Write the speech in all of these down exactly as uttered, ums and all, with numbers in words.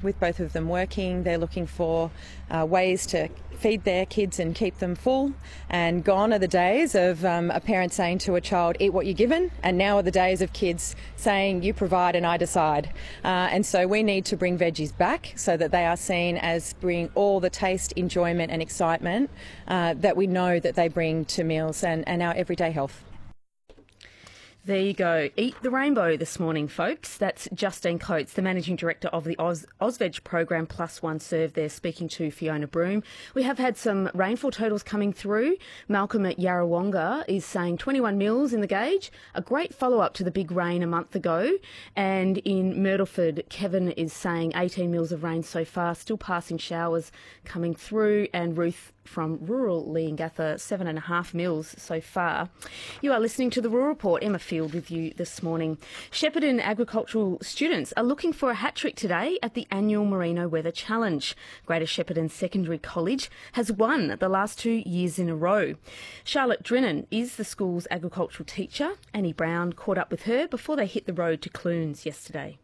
with both of them working. They're looking for uh, ways to feed their kids and keep them full. And gone are the days of um, a parent saying to a child, eat what you're given. And now are the days of kids saying, you provide and I decide. Uh, and so we need to bring veggies back so that they are seen as bringing all the taste, enjoyment and excitement uh, that we know that they bring to meals and, and our everyday health. There you go. Eat the rainbow this morning, folks. That's Justine Coates, the Managing Director of the Oz, AusVeg program, Plus One Serve there, speaking to Fiona Broome. We have had some rainfall totals coming through. Malcolm at Yarrawonga is saying twenty-one mils in the gauge, a great follow-up to the big rain a month ago. And in Myrtleford, Kevin is saying eighteen mils of rain so far, still passing showers coming through. And Ruth from rural Leongatha, seven and a half mils so far. You are listening to the Rural Report. Emma Field with you this morning. Shepparton agricultural students are looking for a hat-trick today at the annual Merino Weather Challenge. Greater Shepparton Secondary College has won the last two years in a row. Charlotte Drennan is the school's agricultural teacher. Annie Brown caught up with her before they hit the road to Clunes yesterday.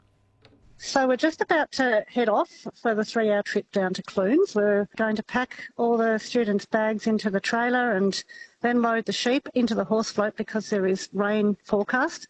So we're just about to head off for the three-hour trip down to Clunes. We're going to pack all the students' bags into the trailer and then load the sheep into the horse float because there is rain forecast.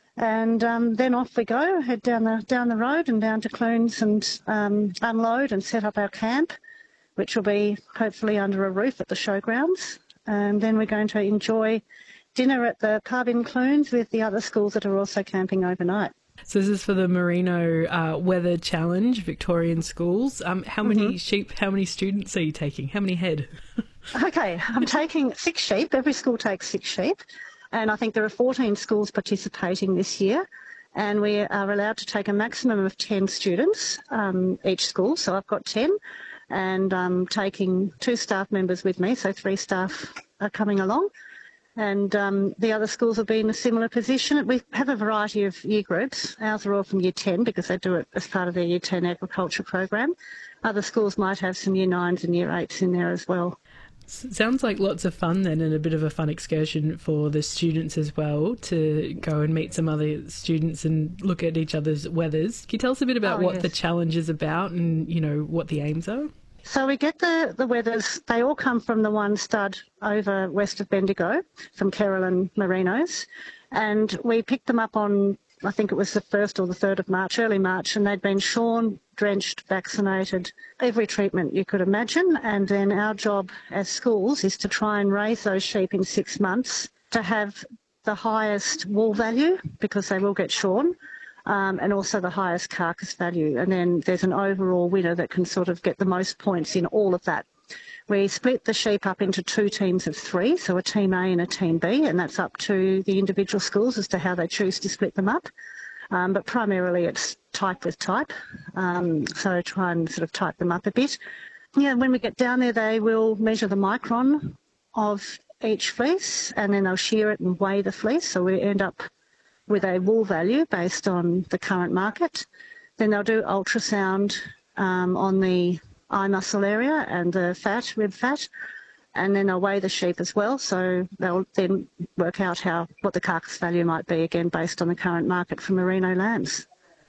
And um, then off we go, head down the down the road and down to Clunes and um, unload and set up our camp, which will be hopefully under a roof at the showgrounds. And then we're going to enjoy dinner at the pub in Clunes with the other schools that are also camping overnight. So this is for the Merino uh, Weather Challenge, Victorian schools. Um, how many mm-hmm. sheep, how many students are you taking? How many head? Okay, I'm taking six sheep. Every school takes six sheep. And I think there are fourteen schools participating this year. And we are allowed to take a maximum of ten students um, each school. So I've got ten. And I'm taking two staff members with me, so three staff are coming along. And um, the other schools will be in a similar position. We have a variety of year groups. Ours are all from year ten because they do it as part of their year ten agriculture program. Other schools might have some year nines and year eights in there as well. Sounds like lots of fun then, and a bit of a fun excursion for the students as well, to go and meet some other students and look at each other's weathers. Can you tell us a bit about oh, what yes. the challenge is about and, you know, what the aims are? So we get the, the weathers, they all come from the one stud over west of Bendigo, from Carolyn Merinos, and we picked them up on, I think it was the first or the third of March, early March, and they'd been shorn, drenched, vaccinated, every treatment you could imagine. And then our job as schools is to try and raise those sheep in six months to have the highest wool value, because they will get shorn, um, and also the highest carcass value. And then there's an overall winner that can sort of get the most points in all of that. We split the sheep up into two teams of three, so a team A and a team B, and that's up to the individual schools as to how they choose to split them up. Um, but primarily it's type with type, um, so try and sort of type them up a bit. Yeah, when we get down there, they will measure the micron of each fleece, and then they'll shear it and weigh the fleece, so we end up with a wool value based on the current market. Then they'll do ultrasound um, on the eye muscle area and the fat, rib fat, and then they'll weigh the sheep as well, so they'll then work out how what the carcass value might be, again based on the current market for merino lambs.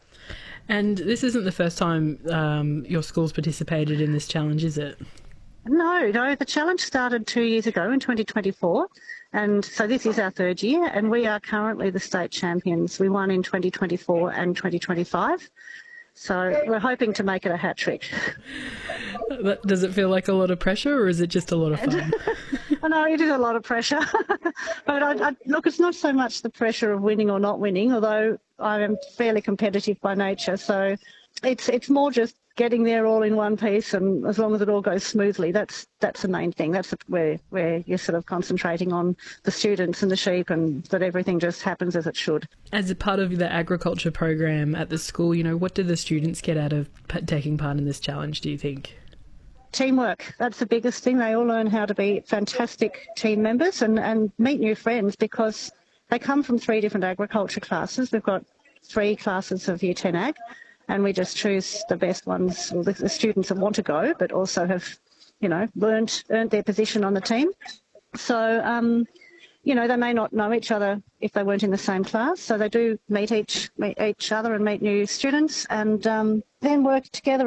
And this isn't the first time um, your school's participated in this challenge, is it? No, no, the challenge started two years ago in twenty twenty-four, and so this is our third year, and we are currently the state champions. We won in twenty twenty-four and twenty twenty-five. So we're hoping to make it a hat trick. Does it feel like a lot of pressure, or is it just a lot of fun? I know it is a lot of pressure. But I, I, look, it's not so much the pressure of winning or not winning, although I am fairly competitive by nature. So it's it's more just getting there all in one piece, and as long as it all goes smoothly, that's that's the main thing. That's where where you're sort of concentrating on the students and the sheep, and that everything just happens as it should. As a part of the agriculture program at the school, you know, what do the students get out of p- taking part in this challenge, do you think? Teamwork, that's the biggest thing. They all learn how to be fantastic team members and, and meet new friends, because they come from three different agriculture classes. We've got three classes of Year ten Ag, and we just choose the best ones, well, the, the students that want to go, but also have, you know, learned, earned their position on the team. So, um, you know, they may not know each other if they weren't in the same class, so they do meet each, meet each other and meet new students, and um, then work together